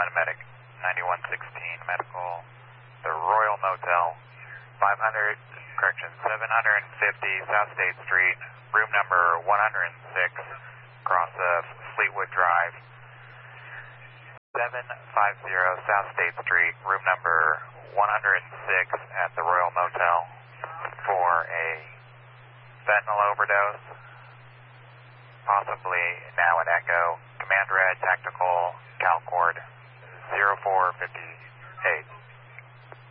medic, 9116 medical, the Royal Motel, 750 South State Street, room number 106, across Fleetwood Drive. 750 South State Street, room number 106 at the Royal Motel for a fentanyl overdose, possibly now an echo. Command Red Tactical Calcord 0458.